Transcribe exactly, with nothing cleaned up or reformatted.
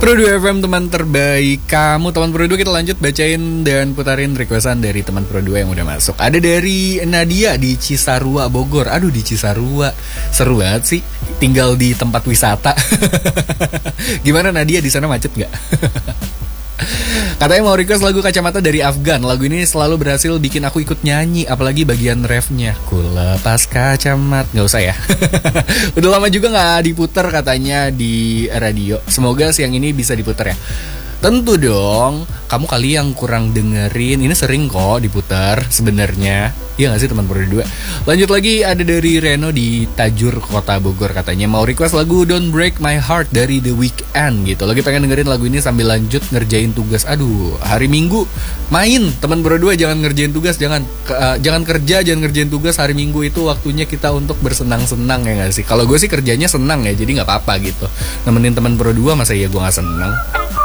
Pro dua F M, teman terbaik kamu. Teman Pro dua, kita lanjut bacain dan putarin requestan dari teman Pro dua yang udah masuk. Ada dari Nadia di Cisarua, Bogor. Aduh, di Cisarua seru banget sih, tinggal di tempat wisata. Gimana Nadia, di sana macet nggak? Katanya mau request lagu Kacamata dari Afgan. Lagu ini selalu berhasil bikin aku ikut nyanyi, apalagi bagian refnya. Ku lepas kacamat. Gak usah ya. Udah lama juga gak diputer katanya di radio. Semoga siang ini bisa diputer ya. Tentu dong. Kamu kali yang kurang dengerin. Ini sering kok diputar sebenarnya. Iya gak sih teman berdua? Lanjut lagi, ada dari Reno di Tajur, Kota Bogor. Katanya mau request lagu Don't Break My Heart dari The Weeknd gitu. Lagi pengen dengerin lagu ini sambil lanjut ngerjain tugas. Aduh, hari Minggu main. Teman berdua jangan ngerjain tugas. Jangan ke, uh, jangan kerja, jangan ngerjain tugas. Hari Minggu itu waktunya kita untuk bersenang-senang, ya gak sih? Kalau gue sih kerjanya senang ya, jadi gak apa-apa gitu. Nemenin teman berdua, masa iya gue gak senang?